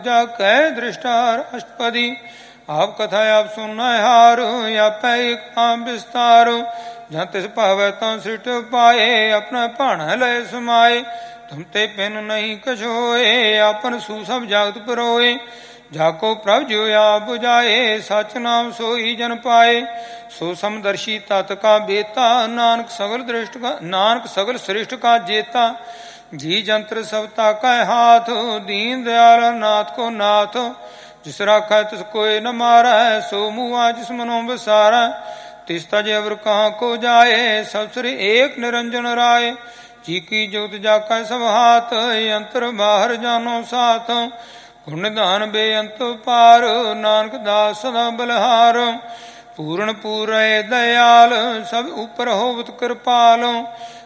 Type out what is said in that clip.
जा कह दृष्टार अष्टपदी आप कथा आप सुन हार आप एक नाम विस्तार जहाँ तिस पावे तं सृष्ट पाए अपना भाण लय समाए तुम ते पिन नहीं कछोए आपन सुसभ जागत परोए जाको प्रभ जो आप बुझाए सच नाम सोई जन पाए सो समदर्शी तत् का बेता नानक सगल श्रेष्ठ का जेता जी जंत्र सबता का हाथ दीन दयाल नाथ को नाथ जिस राखा तिस कोई न मारा सो मुआ जिस मनो बसारा तिस तज अवर कहाँ को जाए सब श्री एक निरंजन राय जी की जोत जाका सब हाथ अंतर बाहर जानो साथ गुण दान बेअंत पार नानक दास सदा बलहार पूर्ण पूरे दयाल सब ऊपर होवत कृपाल